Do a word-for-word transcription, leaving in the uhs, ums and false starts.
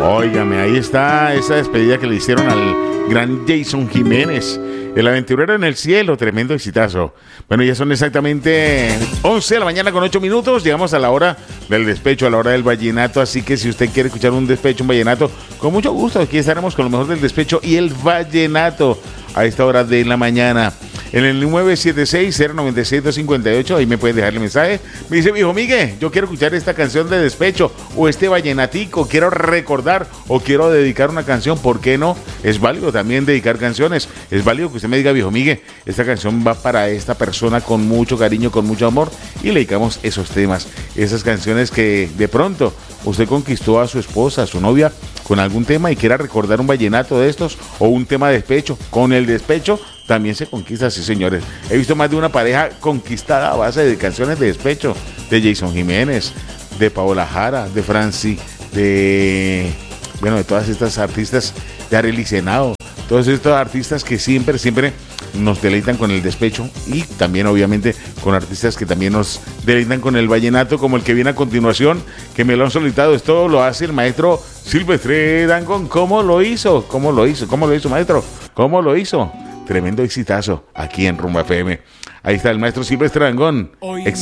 Óigame, ahí está esa despedida que le hicieron al gran Jason Jiménez, el aventurero en el cielo, tremendo exitazo. Bueno, ya son exactamente once de la mañana con ocho minutos, llegamos a la hora del despecho, a la hora del vallenato, así que si usted quiere escuchar un despecho, un vallenato, con mucho gusto, aquí estaremos con lo mejor del despecho y el vallenato a esta hora de la mañana. En el nueve siete seis, cero nueve seis, dos cinco ocho, ahí me pueden dejar el mensaje. Me dice, viejo Miguel, yo quiero escuchar esta canción de despecho o este vallenatico, quiero recordar o quiero dedicar una canción, ¿por qué no? Es válido también dedicar canciones, es válido que usted me diga, viejo Miguel, esta canción va para esta persona con mucho cariño, con mucho amor, y le dedicamos esos temas, esas canciones que de pronto usted conquistó a su esposa, a su novia, con algún tema y quiera recordar un vallenato de estos o un tema de despecho. Con el despecho también se conquista, sí señores. He visto más de una pareja conquistada a base de canciones de despecho, de Jason Jiménez, de Paola Jara, de Franci, de, bueno, de todas estas artistas, de Arely Senado, todos estos artistas que siempre, siempre nos deleitan con el despecho, y también obviamente con artistas que también nos deleitan con el vallenato, como el que viene a continuación, que me lo han solicitado. Esto lo hace el maestro Silvestre Dangond. ¿Cómo lo hizo? ¿Cómo lo hizo? ¿Cómo lo hizo, maestro? ¿Cómo lo hizo? Tremendo exitazo aquí en Rumba F M. Ahí está el maestro Silvestre Dangond.